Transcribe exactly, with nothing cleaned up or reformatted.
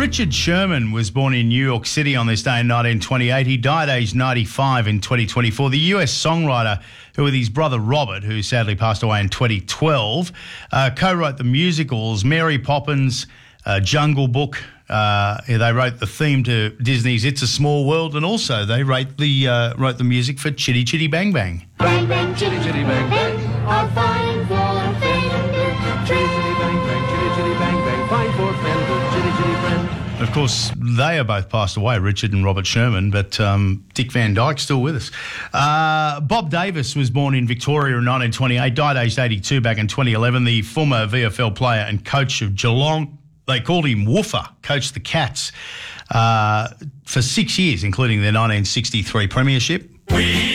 Richard Sherman was born in New York City on this day in nineteen twenty-eight. He died aged ninety-five in twenty twenty-four. The U S songwriter, who with his brother Robert, who sadly passed away in twenty twelve, uh, co-wrote the musicals Mary Poppins, uh, Jungle Book. Uh, they wrote the theme to Disney's It's a Small World, and also they wrote the uh, wrote the music for Chitty Chitty Bang Bang. Bang bang, chitty chitty bang bang, all fine for Fender. Chitty chitty bang bang, chitty chitty bang bang, fine for Fender. Chitty chitty friend. Of course, they are both passed away, Richard and Robert Sherman, but um, Dick Van Dyke's still with us. Uh, Bob Davis was born in Victoria in nineteen twenty-eight, died aged eighty-two back in twenty eleven. The former V F L player and coach of Geelong. They called him Woofer, coached the Cats uh, for six years, including their nineteen sixty-three premiership. We